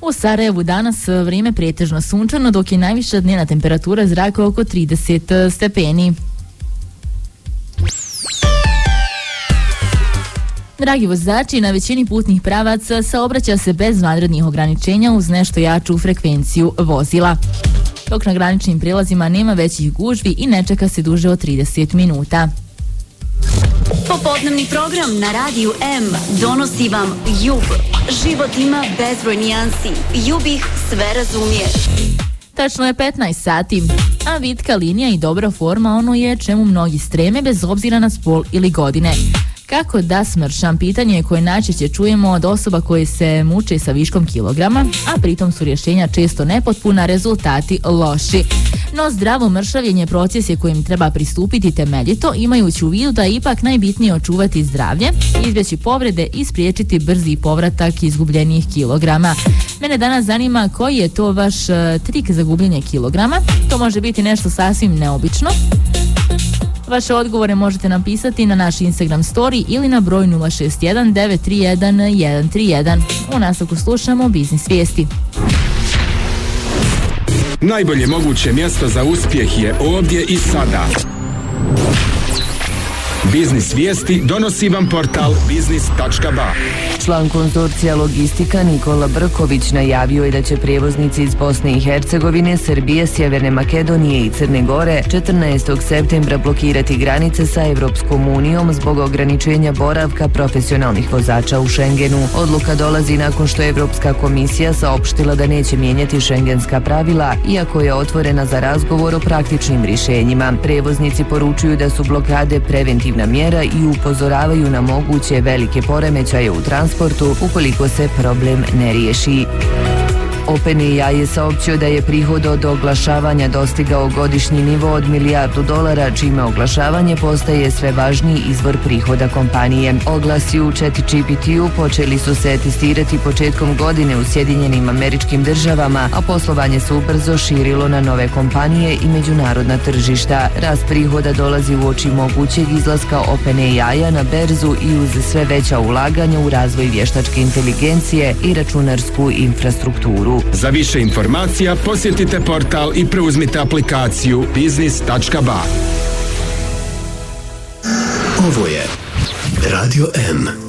U Sarajevu danas vrijeme pretežno sunčano, dok je najviša dnevna temperatura zraka oko 30 stepeni. Dragi vozači, na većini putnih pravaca saobraća se bez vanrednih ograničenja uz nešto jaču frekvenciju vozila. Dok na graničnim prijelazima nema većih gužvi i ne čeka se duže od 30 minuta. Popodnevni program na Radiju M donosi vam JUB. Život ima bezbroj nijansi. JUB ih sve razumije. Tačno je 15 sati, a vitka linija i dobra forma ono je čemu mnogi streme bez obzira na spol ili godine. Kako da smršam? Pitanje koje najčešće čujemo od osoba koje se muče sa viškom kilograma, a pritom su rješenja često nepotpuna, rezultati loši. No zdravo mršavljenje proces je kojim treba pristupiti temeljito, imajući u vidu da je ipak najbitnije očuvati zdravlje, izbjeći povrede i spriječiti brzi povratak izgubljenih kilograma. Mene danas zanima koji je to vaš trik za gubljenje kilograma. To može biti nešto sasvim neobično. Vaše odgovore možete napisati na naš Instagram story ili na broj 061 931 131. U nastavku slušamo Biznis vijesti. Najbolje moguće mjesto za uspjeh je ovdje i sada. Biznis vijesti donosi vam portal biznis.ba. Član konzorcija Logistika Nikola Brković najavio je da će prijevoznici iz Bosne i Hercegovine, Srbije, Sjeverne Makedonije i Crne Gore 14. septembra blokirati granice sa Evropskom unijom zbog ograničenja boravka profesionalnih vozača u Schengenu. Odluka dolazi nakon što je Evropska komisija saopštila da neće mijenjati šengenska pravila, iako je otvorena za razgovor o praktičnim rješenjima. Prijevoznici poručuju da su blokade preventivna mjera i upozoravaju na moguće velike poremećaje u transportu ukoliko se problem ne riješi. OpenAI je saopćio da je prihod od oglašavanja dostigao godišnji nivo od $1 milijardu, čime oglašavanje postaje sve važniji izvor prihoda kompanije. Oglasi u ChatGPT-u počeli su se testirati početkom godine u Sjedinjenim Američkim Državama, a poslovanje se ubrzo širilo na nove kompanije i međunarodna tržišta. Rast prihoda dolazi uoči mogućeg izlaska OpenAI-a na berzu i uz sve veća ulaganja u razvoj vještačke inteligencije i računarsku infrastrukturu. Za više informacija posjetite portal i preuzmite aplikaciju biznis.ba. Ovo je Radio M.